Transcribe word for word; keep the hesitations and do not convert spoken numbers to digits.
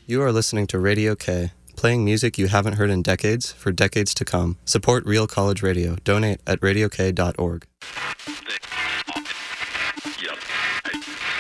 You are listening to Radio K, playing music you haven't heard in decades for decades to come. Support Real College Radio. Donate at radio k dot org.